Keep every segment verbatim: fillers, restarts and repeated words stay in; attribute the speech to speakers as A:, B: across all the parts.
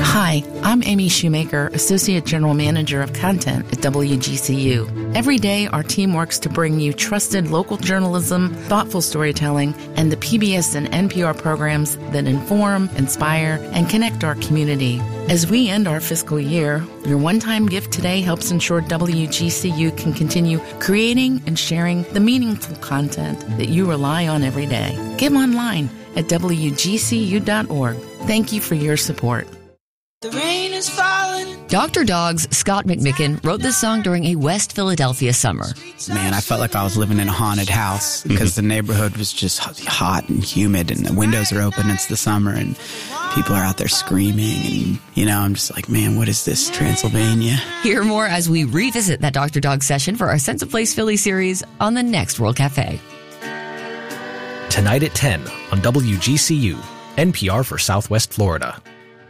A: Hi, I'm Amy Shoemaker, Associate General Manager of Content at W G C U. Every day, our team works to bring you trusted local journalism, thoughtful storytelling, and the P B S and N P R programs that inform, inspire, and connect our community. As we end our fiscal year, your one-time gift today helps ensure W G C U can continue creating and sharing the meaningful content that you rely on every day. Give online at W G C U dot org. Thank you for your support.
B: The rain is falling.
C: Doctor Dog's Scott McMicken wrote this song during a West Philadelphia summer.
D: Man, I felt like I was living in a haunted house because mm-hmm. the neighborhood was just hot and humid and the windows are open. It's the summer and people are out there screaming. And, you know, I'm just like, man, what is this, Transylvania?
C: Hear more as we revisit that Doctor Dog session for our Sense of Place Philly series on the next World Cafe.
E: Tonight at ten on W G C U, N P R for Southwest Florida.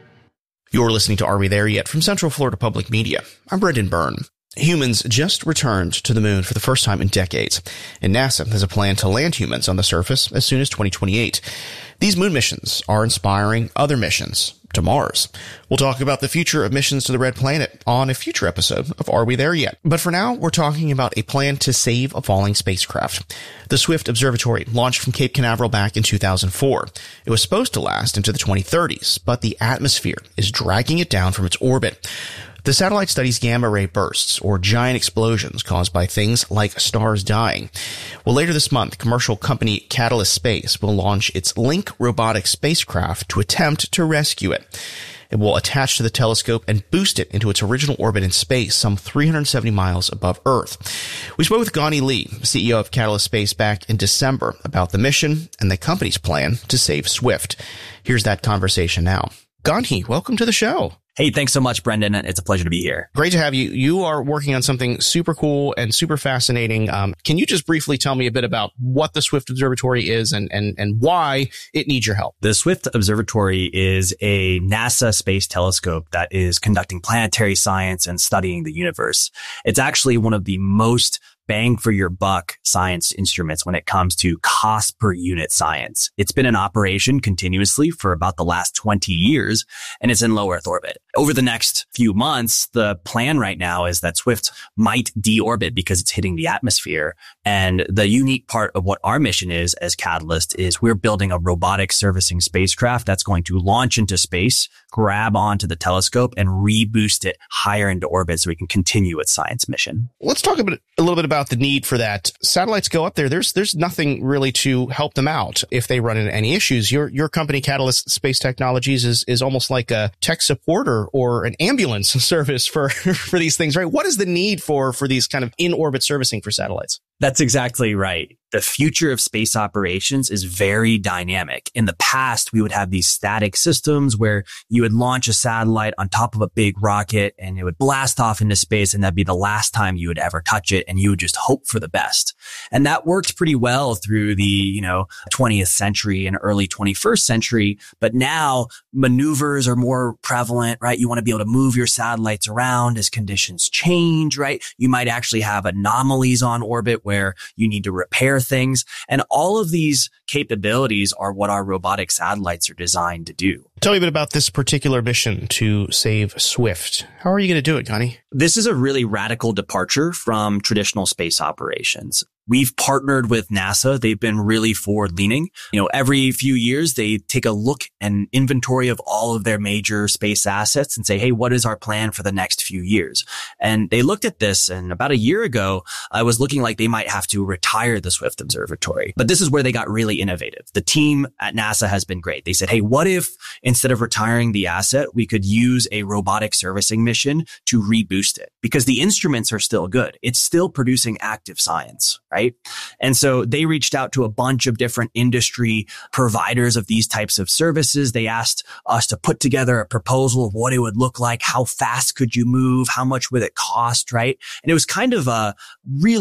F: You're listening to Are We There Yet? From Central Florida Public Media. I'm Brendan Byrne. Humans just returned to the moon for the first time in decades, and NASA has a plan to land humans on the surface as soon as twenty twenty-eight. These moon missions are inspiring other missions to Mars. We'll talk about the future of missions to the Red Planet on a future episode of Are We There Yet? But for now, we're talking about a plan to save a falling spacecraft. The Swift Observatory launched from Cape Canaveral back in two thousand four. It was supposed to last into the twenty thirties, but the atmosphere is dragging it down from its orbit. The satellite studies gamma ray bursts, or giant explosions caused by things like stars dying. Well, later this month, commercial company Catalyst Space will launch its Link robotic spacecraft to attempt to rescue it. It will attach to the telescope and boost it into its original orbit in space, some three hundred seventy miles above Earth. We spoke with Gani Lee, C E O of Catalyst Space, back in December about the mission and the company's plan to save Swift. Here's that conversation now. Gani, welcome to the show.
G: Hey, thanks so much, Brendan. It's a pleasure to be here.
F: Great to have you. You are working on something super cool and super fascinating. Um, can you just briefly tell me a bit about what the Swift Observatory is and, and, and why it needs your help?
G: The Swift Observatory is a NASA space telescope that is conducting planetary science and studying the universe. It's actually one of the most bang for your buck science instruments when it comes to cost per unit science. It's been in operation continuously for about the last twenty years, and it's in low Earth orbit. Over the next few months, the plan right now is that Swift might deorbit because it's hitting the atmosphere. And the unique part of what our mission is as Catalyst is we're building a robotic servicing spacecraft that's going to launch into space, grab onto the telescope, and reboost it higher into orbit so we can continue its science mission.
F: Let's talk a, bit, a little bit about the need for that. Satellites go up there. There's there's nothing really to help them out if they run into any issues. Your your company, Catalyst Space Technologies, is is almost like a tech supporter or an ambulance service for for these things, right? What is the need for for these kind of in-orbit servicing for satellites?
G: That's exactly right. The future of space operations is very dynamic. In the past, we would have these static systems where you would launch a satellite on top of a big rocket and it would blast off into space, and that'd be the last time you would ever touch it, and you would just hope for the best. And that worked pretty well through the, you know, twentieth century and early twenty-first century. But now maneuvers are more prevalent, right? You want to be able to move your satellites around as conditions change, right? You might actually have anomalies on orbit where you need to repair things. And all of these capabilities are what our robotic satellites are designed to do.
F: Tell me a bit about this particular mission to save Swift. How are you going to do it, Gani?
G: This is a really radical departure from traditional space operations. We've partnered with NASA. They've been really forward-leaning. You know, every few years, they take a look and inventory of all of their major space assets and say, hey, what is our plan for the next few years? And they looked at this, and about a year ago, it was looking like they might have to retire the Swift Observatory. But this is where they got really innovative. The team at NASA has been great. They said, hey, what if instead of retiring the asset, we could use a robotic servicing mission to reboost it? Because the instruments are still good. It's still producing active science, right? And so they reached out to a bunch of different industry providers of these types of services. They asked us to put together a proposal of what it would look like. How fast could you move? How much would it cost? Right. And it was kind of a really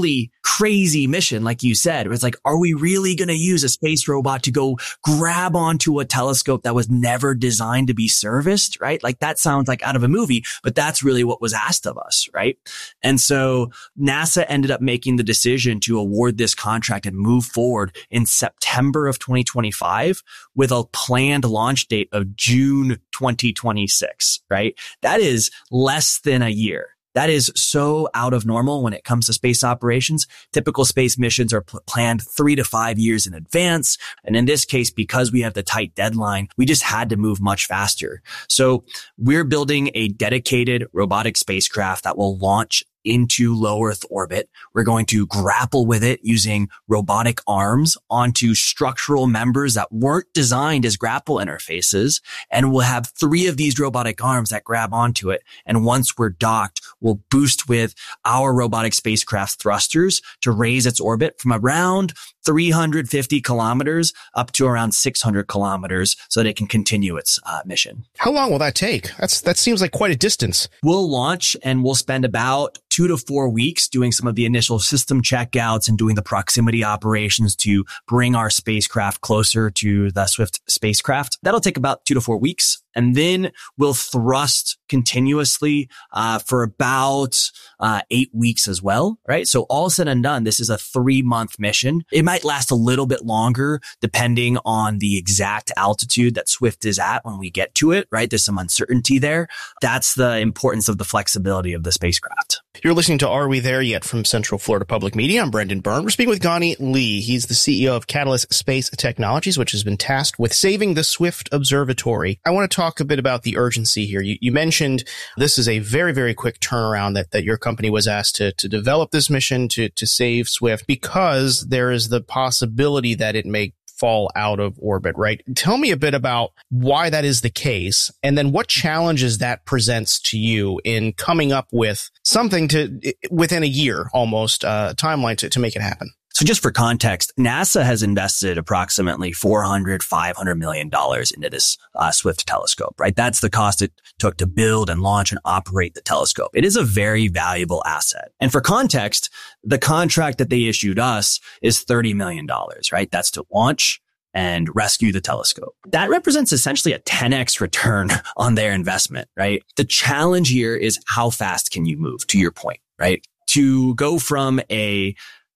G: crazy mission, like you said, where it's like, are we really going to use a space robot to go grab onto a telescope that was never designed to be serviced, right? Like that sounds like out of a movie, but that's really what was asked of us, right? And so NASA ended up making the decision to award this contract and move forward in September of twenty twenty-five with a planned launch date of June twenty twenty-six, right? That is less than a year. That is so out of normal when it comes to space operations. Typical space missions are pl- planned three to five years in advance. And in this case, because we have the tight deadline, we just had to move much faster. So we're building a dedicated robotic spacecraft that will launch into low Earth orbit. We're going to grapple with it using robotic arms onto structural members that weren't designed as grapple interfaces. And we'll have three of these robotic arms that grab onto it. And once we're docked, we'll boost with our robotic spacecraft thrusters to raise its orbit from around three hundred fifty kilometers up to around six hundred kilometers so that it can continue its uh, mission.
F: How long will that take? That's that seems like quite a distance.
G: We'll launch and we'll spend about two to four weeks doing some of the initial system checkouts and doing the proximity operations to bring our spacecraft closer to the Swift spacecraft. That'll take about two to four weeks. And then we'll thrust continuously uh, for about uh, eight weeks as well, right? So all said and done, this is a three-month mission. It might last a little bit longer depending on the exact altitude that Swift is at when we get to it, right? There's some uncertainty there. That's the importance of the flexibility of the spacecraft.
F: You're listening to Are We There Yet from Central Florida Public Media. I'm Brendan Byrne. We're speaking with Gani Lee. He's the C E O of Catalyst Space Technologies, which has been tasked with saving the Swift Observatory. I want to talk a bit about the urgency here. You, you mentioned this is a very, very quick turnaround that, that your company was asked to, to develop this mission to, to save Swift because there is the possibility that it may fall out of orbit, right? Tell me a bit about why that is the case, and then what challenges that presents to you in coming up with something to within a year almost uh, timeline to, to make it happen.
G: So just for context, NASA has invested approximately four hundred, five hundred million dollars into this uh, Swift telescope, right? That's the cost it took to build and launch and operate the telescope. It is a very valuable asset. And for context, the contract that they issued us is thirty million dollars, right? That's to launch and rescue the telescope. That represents essentially a ten x return on their investment, right? The challenge here is how fast can you move, to your point, right? To go from a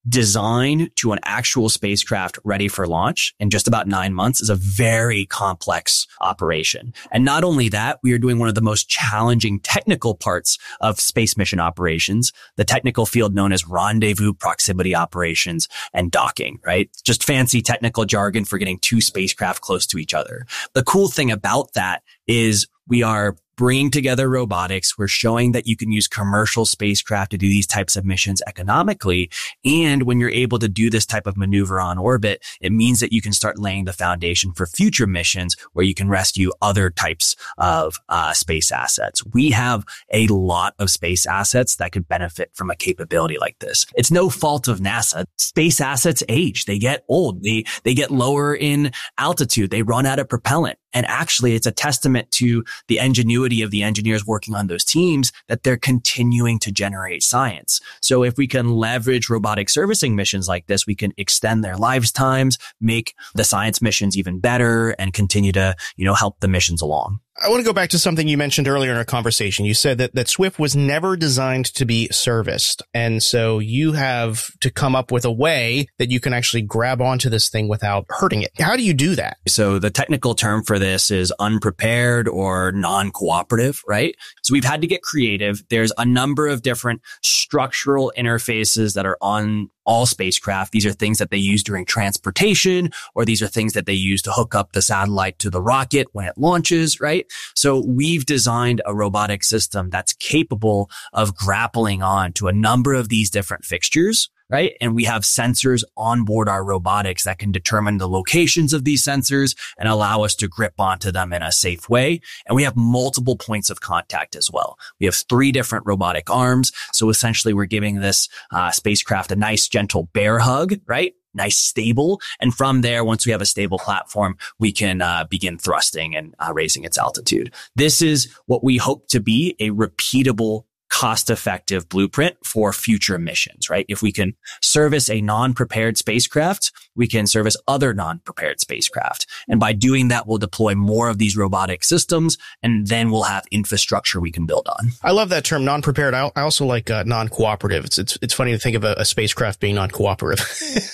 G: design to an actual spacecraft ready for launch in just about nine months is a very complex operation. And not only that, we are doing one of the most challenging technical parts of space mission operations, the technical field known as rendezvous proximity operations and docking, right? Just fancy technical jargon for getting two spacecraft close to each other. The cool thing about that is we are bringing together robotics. We're showing that you can use commercial spacecraft to do these types of missions economically. And when you're able to do this type of maneuver on orbit, it means that you can start laying the foundation for future missions where you can rescue other types of uh, space assets. We have a lot of space assets that could benefit from a capability like this. It's no fault of NASA. Space assets age. They get old. They, they get lower in altitude. They run out of propellant. And actually, it's a testament to the ingenuity of the engineers working on those teams that they're continuing to generate science. So if we can leverage robotic servicing missions like this, we can extend their lifetimes, make the science missions even better, and continue to, you know, help the missions along.
F: I want to go back to something you mentioned earlier in our conversation. You said that, that Swift was never designed to be serviced. And so you have to come up with a way that you can actually grab onto this thing without hurting it. How do you do that?
G: So the technical term for this is unprepared or non-cooperative, right? So we've had to get creative. There's a number of different structural interfaces that are on all spacecraft. These are things that they use during transportation, or these are things that they use to hook up the satellite to the rocket when it launches, right? So we've designed a robotic system that's capable of grappling on to a number of these different fixtures, right? And we have sensors on board our robotics that can determine the locations of these sensors and allow us to grip onto them in a safe way. And we have multiple points of contact as well. We have three different robotic arms. So essentially we're giving this uh, spacecraft a nice, gentle bear hug, right? Nice, stable. And from there, once we have a stable platform, we can uh, begin thrusting and uh, raising its altitude. This is what we hope to be a repeatable cost-effective blueprint for future missions, right? If we can service a non-prepared spacecraft, we can service other non-prepared spacecraft. And by doing that, we'll deploy more of these robotic systems, and then we'll have infrastructure we can build on.
F: I love that term, non-prepared. I, I also like uh, non-cooperative. It's, it's it's funny to think of a, a spacecraft being non-cooperative.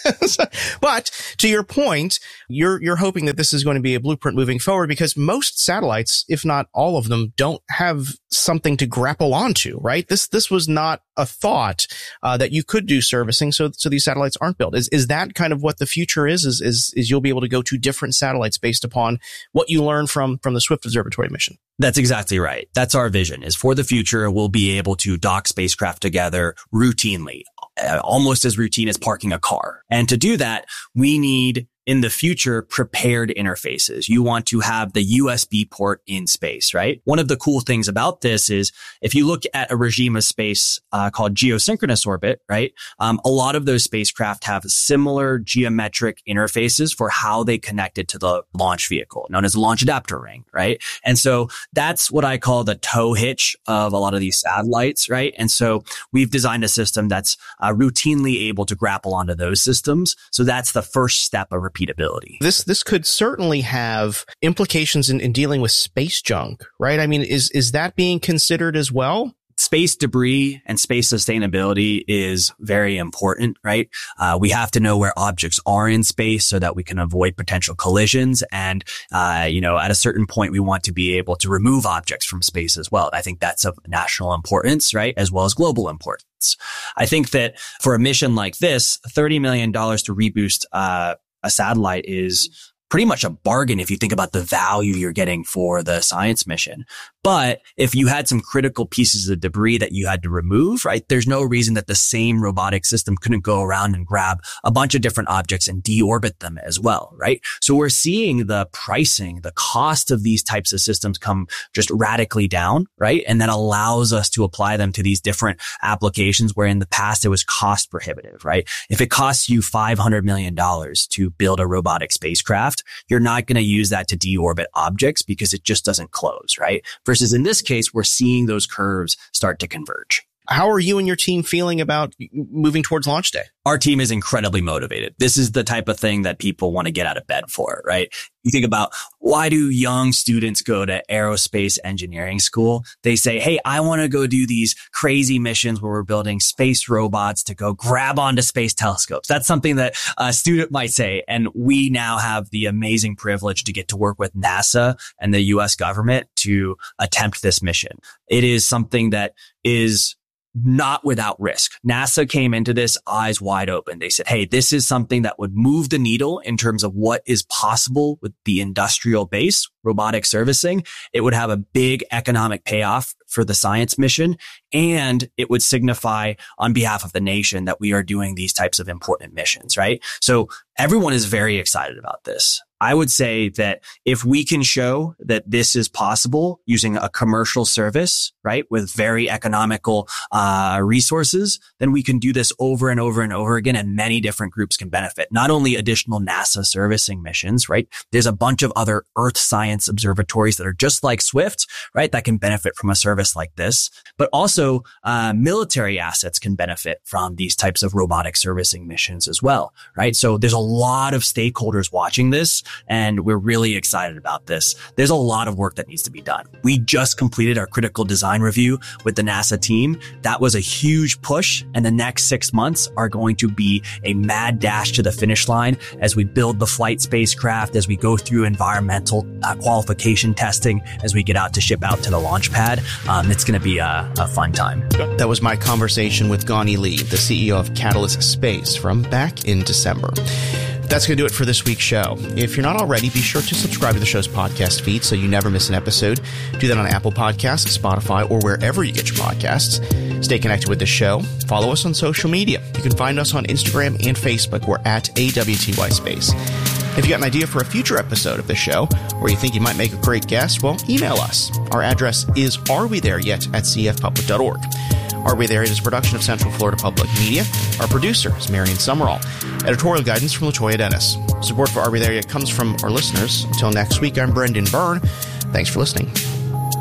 F: But to your point, you're you're hoping that this is going to be a blueprint moving forward, because most satellites, if not all of them, don't have something to grapple onto, right? This this was not a thought uh, that you could do servicing, so so these satellites aren't built. Is is that kind of what the future is? Is is is you'll be able to go to different satellites based upon what you learn from from the Swift Observatory mission?
G: That's exactly right. That's our vision, is for the future, we'll be able to dock spacecraft together routinely, uh, almost as routine as parking a car. And to do that, we need, in the future, prepared interfaces. You want to have the U S B port in space, right? One of the cool things about this is if you look at a regime of space uh, called geosynchronous orbit, right? Um, a lot of those spacecraft have similar geometric interfaces for how they connected to the launch vehicle, known as the launch adapter ring, right? And so that's what I call the tow hitch of a lot of these satellites, right? And so we've designed a system that's uh, routinely able to grapple onto those systems. So that's the first step of repeatability.
F: This this could certainly have implications in, in dealing with space junk, right? I mean, is is that being considered as well?
G: Space debris and space sustainability is very important, right? Uh, we have to know where objects are in space so that we can avoid potential collisions. And, uh, you know, at a certain point, we want to be able to remove objects from space as well. I think that's of national importance, right? As well as global importance. I think that for a mission like this, thirty million dollars to reboost uh, a satellite is pretty much a bargain if you think about the value you're getting for the science mission. But if you had some critical pieces of debris that you had to remove, right, there's no reason that the same robotic system couldn't go around and grab a bunch of different objects and deorbit them as well, right? So we're seeing the pricing, the cost of these types of systems come just radically down, right? And that allows us to apply them to these different applications where in the past it was cost prohibitive, right? If it costs you five hundred million dollars to build a robotic spacecraft, you're not going to use that to deorbit objects because it just doesn't close, right? Versus in this case, we're seeing those curves start to converge.
F: How are you and your team feeling about moving towards launch day?
G: Our team is incredibly motivated. This is the type of thing that people want to get out of bed for, right? You think about, why do young students go to aerospace engineering school? They say, hey, I want to go do these crazy missions where we're building space robots to go grab onto space telescopes. That's something that a student might say. And we now have the amazing privilege to get to work with NASA and the U S government to attempt this mission. It is something that is not without risk. NASA came into this eyes wide open. They said, hey, this is something that would move the needle in terms of what is possible with the industrial base, robotic servicing. It would have a big economic payoff for the science mission, and it would signify on behalf of the nation that we are doing these types of important missions, right? So everyone is very excited about this. I would say that if we can show that this is possible using a commercial service, right, with very economical uh resources, then we can do this over and over and over again, and many different groups can benefit. Not only additional NASA servicing missions, right? There's a bunch of other Earth science observatories that are just like Swift, right, that can benefit from a service like this. But also uh military assets can benefit from these types of robotic servicing missions as well, right? So there's a lot of stakeholders watching this, and we're really excited about this. There's a lot of work that needs to be done. We just completed our critical design review with the NASA team. That was a huge push, and the next six months are going to be a mad dash to the finish line as we build the flight spacecraft, as we go through environmental uh, qualification testing, as we get out to ship out to the launch pad. Um, it's going to be a, a fun time.
F: That was my conversation with Gani Lee, the C E O of Catalyst Space, from back in December. That's going to do it for this week's show. If you're not already, be sure to subscribe to the show's podcast feed so you never miss an episode. Do that on Apple Podcasts, Spotify, or wherever you get your podcasts. Stay connected with the show. Follow us on social media. You can find us on Instagram and Facebook. We're at A W T Y Space. If you got an idea for a future episode of the show, or you think you might make a great guest, well, email us. Our address is arewethereyet at c f public dot org. Are We There Yet is a production of Central Florida Public Media. Our producer is Marion Summerall. Editorial guidance from LaToya Dennis. Support for Are We There Yet comes from our listeners. Until next week, I'm Brendan Byrne. Thanks for listening.